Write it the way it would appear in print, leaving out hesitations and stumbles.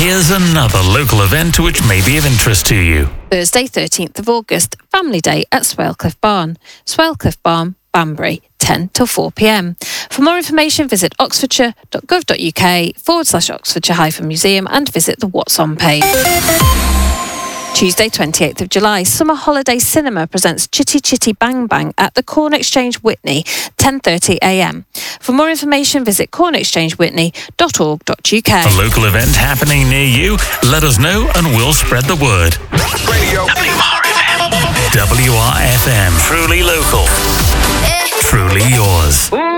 Here's another local event which may be of interest to you. Thursday, 13th of August, Family Day at Swalcliffe Barn. Swalcliffe Barn, Banbury, 10 till 4 p.m. For more information, visit oxfordshire.gov.uk/Oxfordshire-Museum and visit the What's On page. Tuesday, 28th of July, Summer Holiday Cinema presents Chitty Chitty Bang Bang at the Corn Exchange Witney, 10:30 a.m. For more information, visit cornexchangewhitney.org.uk. A local event happening near you? Let us know and we'll spread the word. Radio WRFM. Truly local. Truly yours.